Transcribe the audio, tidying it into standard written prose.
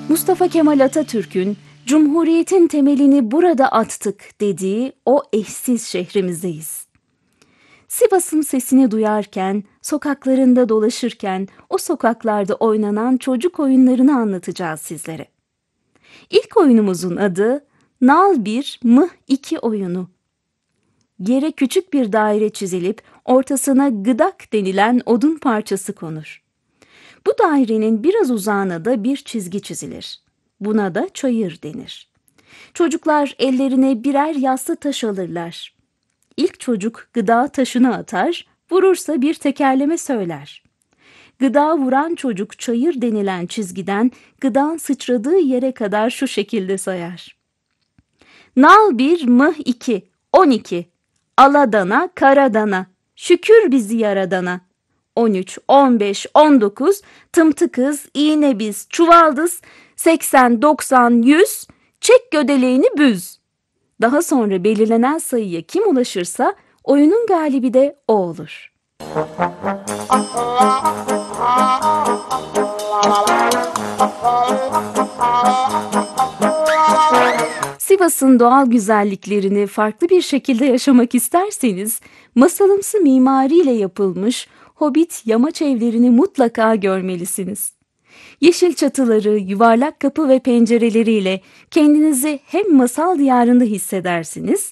Mustafa Kemal Atatürk'ün "Cumhuriyetin temelini burada attık" dediği o eşsiz şehrimizdeyiz. Sivas'ın sesini duyarken, sokaklarında dolaşırken o sokaklarda oynanan çocuk oyunlarını anlatacağız sizlere. İlk oyunumuzun adı Nal 1 Mıh 2 oyunu. Yere küçük bir daire çizilip ortasına gıdak denilen odun parçası konur. Bu dairenin biraz uzağına da bir çizgi çizilir. Buna da çayır denir. Çocuklar ellerine birer yassı taş alırlar. İlk çocuk gıdağı taşına atar, vurursa bir tekerleme söyler. Gıdağı vuran çocuk çayır denilen çizgiden gıdağın sıçradığı yere kadar şu şekilde sayar. Nal 1 Mıh 2 12 Aladana karadana şükür bizi yaradana 13 15 19 tımtıkız iğne biz çuvaldız 80 90 100 çek gödeleğini büz. Daha sonra belirlenen sayıya kim ulaşırsa oyunun galibi de o olur. Sivas'ın doğal güzelliklerini farklı bir şekilde yaşamak isterseniz, masalımsı mimariyle yapılmış Hobbit yamaç evlerini mutlaka görmelisiniz. Yeşil çatıları, yuvarlak kapı ve pencereleriyle kendinizi hem masal diyarında hissedersiniz,